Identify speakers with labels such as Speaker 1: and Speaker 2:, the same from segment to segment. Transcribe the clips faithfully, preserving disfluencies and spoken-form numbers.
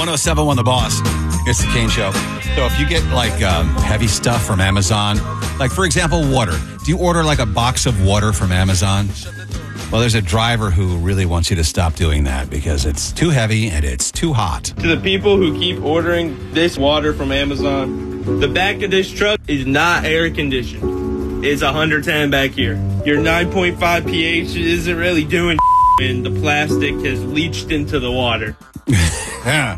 Speaker 1: oh seven one The Boss. It's the Kane Show. So if you get like um, heavy stuff from Amazon, like for example, water. Do you order like a box of water from Amazon? Well, there's a driver who really wants you to stop doing that because it's too heavy and it's too hot.
Speaker 2: To the people who keep ordering this water from Amazon, the back of this truck is not air conditioned. It's one hundred ten back here. Your nine point five pH isn't really doing and the plastic has leached into the water.
Speaker 1: Yeah.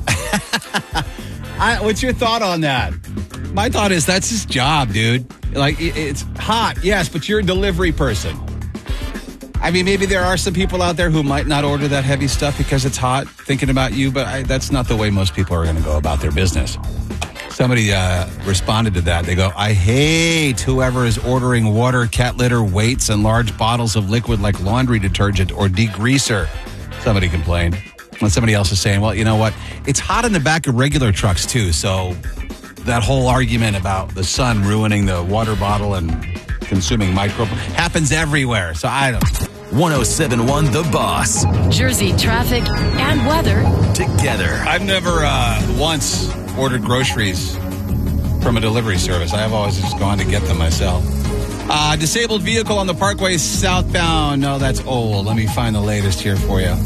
Speaker 1: I, what's your thought on that? My thought is that's his job, dude. Like, it, it's hot, yes, but you're a delivery person. I mean, maybe there are some people out there who might not order that heavy stuff because it's hot, thinking about you, but I, that's not the way most people are going to go about their business. Somebody uh, responded to that. They go, I hate whoever is ordering water, cat litter, weights, and large bottles of liquid like laundry detergent or degreaser. Somebody complained. And somebody else is saying, well, you know what? It's hot in the back of regular trucks, too. So that whole argument about the sun ruining the water bottle and consuming microbe happens everywhere. So I don't
Speaker 3: one oh seven point one The Boss.
Speaker 4: Jersey traffic and weather
Speaker 3: together.
Speaker 1: I've never uh, once ordered groceries from a delivery service. I have always just gone to get them myself. Uh, disabled vehicle on the Parkway southbound. No, that's old. Let me find the latest here for you.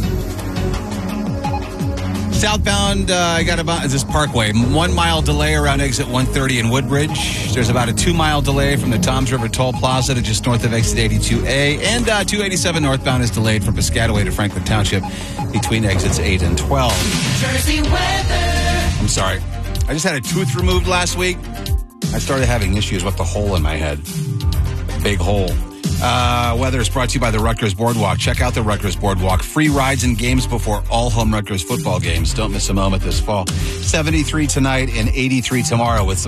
Speaker 1: Southbound, uh, I got about this Parkway. One mile delay around exit one thirty in Woodbridge. There's about a two mile delay from the Toms River Toll Plaza to just north of exit eighty-two A. And uh, two eighty-seven northbound is delayed from Piscataway to Franklin Township between exits eight and twelve. Jersey weather. I'm sorry. I just had a tooth removed last week. I started having issues with the hole in my head. Big hole. Uh, weather is brought to you by the Rutgers Boardwalk. Check out the Rutgers Boardwalk. Free rides and games before all home Rutgers football games. Don't miss a moment this fall. seventy-three tonight and eighty-three tomorrow with some